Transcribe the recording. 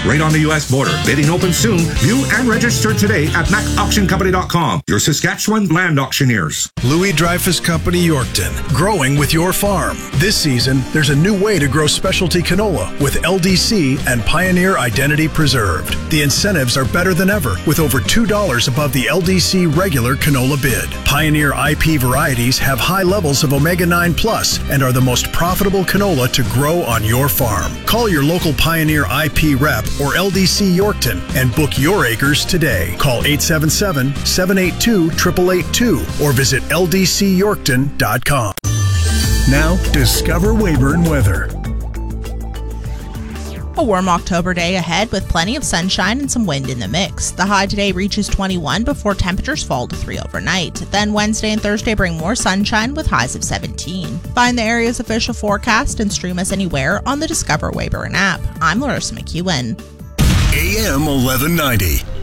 right on the U.S. border. Bidding open soon. View and register today at macauctioncompany.com. Your Saskatchewan land auctioneers. Louis Dreyfus Company, Yorkton. Growing with your farm. This season, there's a new way to grow specialty canola with LDC and Pioneer Identity Preserved. The incentives are better than ever, with over $2 above the LDC regular canola bid. Pioneer IP varieties have high levels of omega-9 plus and are the most profitable canola to grow on your farm. Call your local Pioneer IP rep or LDC Yorkton and book your acres today. Call 877-782-8882 or visit ldcyorkton.com. Now, discover Weyburn weather. A warm October day ahead with plenty of sunshine and some wind in the mix. The high today reaches 21 before temperatures fall to 3 overnight. Then Wednesday and Thursday bring more sunshine with highs of 17. Find the area's official forecast and stream us anywhere on the Discover Weyburn app. I'm Larissa McEwen. AM 1190.